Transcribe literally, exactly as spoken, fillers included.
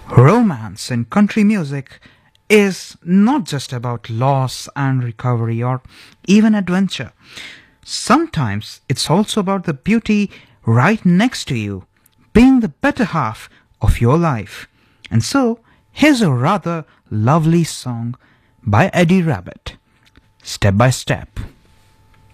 Romance in country music is not just about loss and recovery or even adventure. Sometimes it's also about the beauty right next to you, being the better half of your life. And so, here's a rather lovely song by Eddie Rabbit, Step by Step.